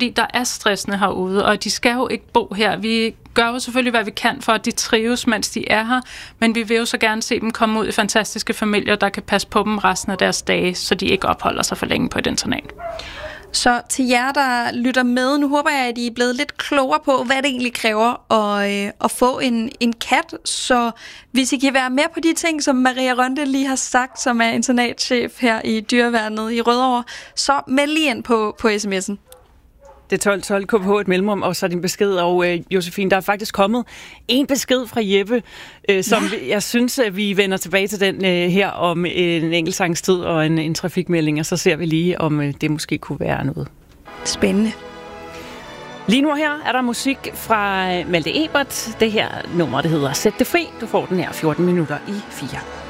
fordi der er stressende herude, og de skal jo ikke bo her. Vi gør jo selvfølgelig, hvad vi kan for, at de trives, mens de er her, men vi vil jo så gerne se dem komme ud i fantastiske familier, der kan passe på dem resten af deres dage, så de ikke opholder sig for længe på et internat. Så til jer, der lytter med, nu håber jeg, at I er blevet lidt klogere på, hvad det egentlig kræver at få en kat. Så hvis I kan være med på de ting, som Maria Rønde lige har sagt, som er internatchef her i Dyreværnet i Rødovre, så meld lige ind på sms'en. Det er 12 KBH et mellemrum, og så din besked. Og Josefine, der er faktisk kommet en besked fra Jeppe, som jeg synes, at vi vender tilbage til den her om en enkeltsangstid og en trafikmelding, og så ser vi lige, om det måske kunne være noget. Spændende. Lige nu her er der musik fra Malte Ebert. Det her nummer, det hedder Sæt det fri. Du får den her 14 minutter i 4.